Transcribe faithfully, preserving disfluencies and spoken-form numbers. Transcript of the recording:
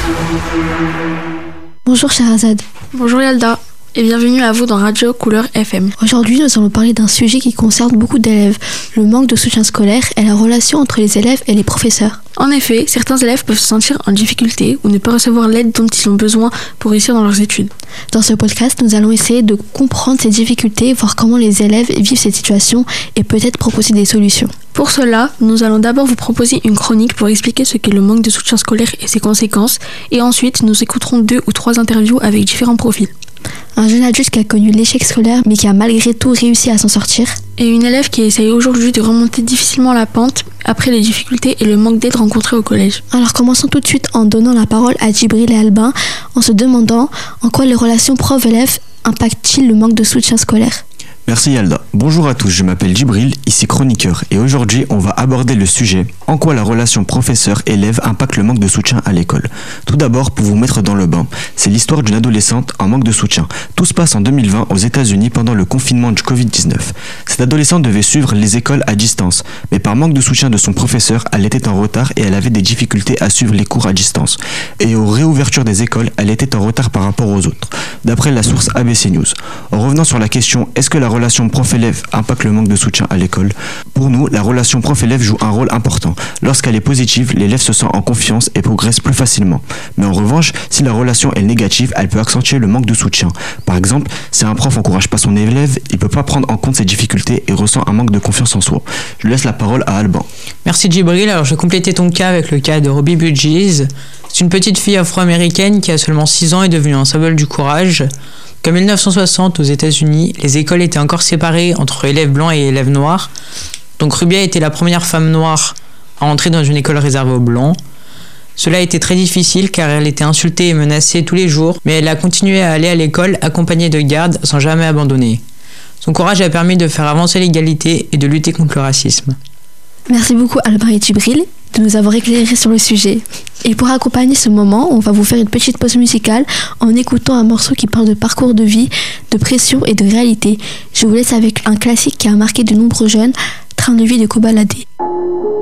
Bonjour Sherazade. Bonjour Yalda et bienvenue à vous dans Radio Couleur F M. Aujourd'hui, nous allons parler d'un sujet qui concerne beaucoup d'élèves, le manque de soutien scolaire et la relation entre les élèves et les professeurs. En effet, certains élèves peuvent se sentir en difficulté ou ne pas recevoir l'aide dont ils ont besoin pour réussir dans leurs études. Dans ce podcast, nous allons essayer de comprendre ces difficultés, voir comment les élèves vivent cette situation et peut-être proposer des solutions. Pour cela, nous allons d'abord vous proposer une chronique pour expliquer ce qu'est le manque de soutien scolaire et ses conséquences, et ensuite nous écouterons deux ou trois interviews avec différents profils. Un jeune adulte qui a connu l'échec scolaire mais qui a malgré tout réussi à s'en sortir. Et une élève qui essaye aujourd'hui de remonter difficilement la pente après les difficultés et le manque d'aide rencontrés au collège. Alors commençons tout de suite en donnant la parole à Djibril et Albin en se demandant en quoi les relations prof-élève impactent-ils le manque de soutien scolaire. Merci Yalda. Bonjour à tous, je m'appelle Djibril, ici chroniqueur, et aujourd'hui on va aborder le sujet en quoi la relation professeur-élève impacte le manque de soutien à l'école. Tout d'abord, pour vous mettre dans le bain, c'est l'histoire d'une adolescente en manque de soutien. Tout se passe en deux mille vingt aux États-Unis pendant le confinement du covid dix-neuf. Cette adolescente devait suivre les écoles à distance, mais par manque de soutien de son professeur, elle était en retard et elle avait des difficultés à suivre les cours à distance. Et aux réouvertures des écoles, elle était en retard par rapport aux autres, d'après la source A B C News. En revenant sur la question, est-ce que la La relation prof-élève impacte le manque de soutien à l'école? Pour nous, la relation prof-élève joue un rôle important. Lorsqu'elle est positive, l'élève se sent en confiance et progresse plus facilement. Mais en revanche, si la relation est négative, elle peut accentuer le manque de soutien. Par exemple, si un prof n'encourage pas son élève, il ne peut pas prendre en compte ses difficultés et ressent un manque de confiance en soi. Je laisse la parole à Alban. Merci Djibril. Alors je vais compléter ton cas avec le cas de Robbie Budgies. C'est une petite fille afro-américaine qui a seulement six ans et est devenue un symbole du courage. Comme en dix-neuf cent soixante aux États-Unis, les écoles étaient encore séparées entre élèves blancs et élèves noirs. Donc Ruby a été la première femme noire à entrer dans une école réservée aux blancs. Cela a été très difficile car elle était insultée et menacée tous les jours, mais elle a continué à aller à l'école accompagnée de gardes sans jamais abandonner. Son courage a permis de faire avancer l'égalité et de lutter contre le racisme. Merci beaucoup Albin et Djibril de nous avoir éclairés sur le sujet. Et pour accompagner ce moment, on va vous faire une petite pause musicale en écoutant un morceau qui parle de parcours de vie, de pression et de réalité. Je vous laisse avec un classique qui a marqué de nombreux jeunes, Train de vie de Kobalade.